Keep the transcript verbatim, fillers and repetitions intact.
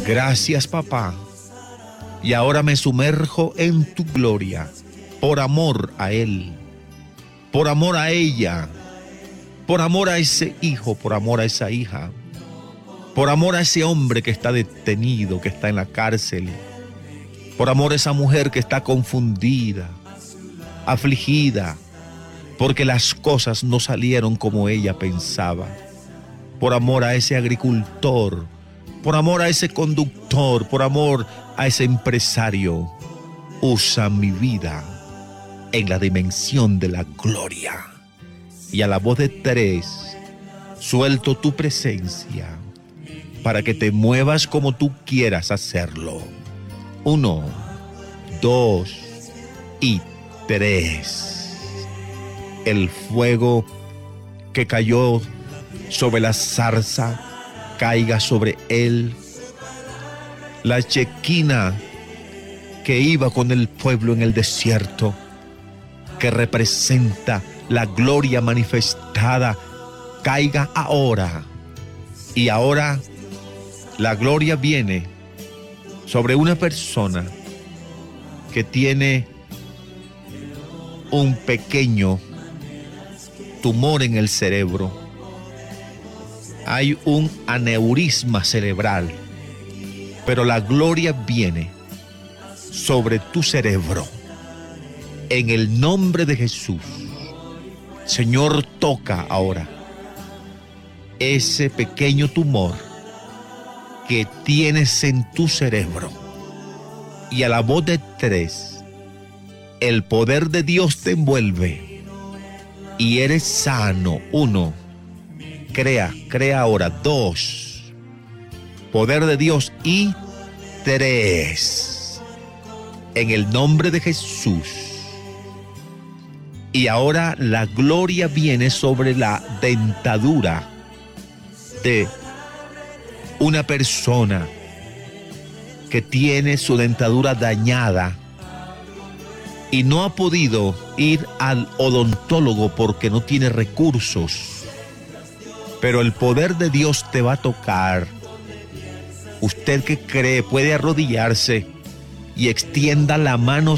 Gracias, papá. Y ahora me sumerjo en tu gloria, por amor a él, por amor a ella, por amor a ese hijo, por amor a esa hija, por amor a ese hombre que está detenido, que está en la cárcel, por amor a esa mujer que está confundida, afligida, porque las cosas no salieron como ella pensaba, por amor a ese agricultor, por amor a ese conductor, por amor a ese empresario. Usa mi vida en la dimensión de la gloria. Y a la voz de tres, suelto tu presencia para que te muevas como tú quieras hacerlo. Uno, dos y tres. El fuego que cayó sobre la zarza caiga sobre él. La chequina que iba con el pueblo en el desierto, que representa la gloria manifestada, caiga ahora. Y ahora la gloria viene sobre una persona que tiene un pequeño tumor en el cerebro. Hay un aneurisma cerebral, pero la gloria viene sobre tu cerebro. En el nombre de Jesús, Señor, toca ahora ese pequeño tumor que tienes en tu cerebro. Y a la voz de tres, el poder de Dios te envuelve y eres sano. Uno, crea, crea ahora. Dos, poder de Dios. Y tres, en el nombre de Jesús. Y ahora la gloria viene sobre la dentadura de una persona que tiene su dentadura dañada y no ha podido ir al odontólogo porque no tiene recursos. Pero el poder de Dios te va a tocar. Usted que cree puede arrodillarse y extienda la mano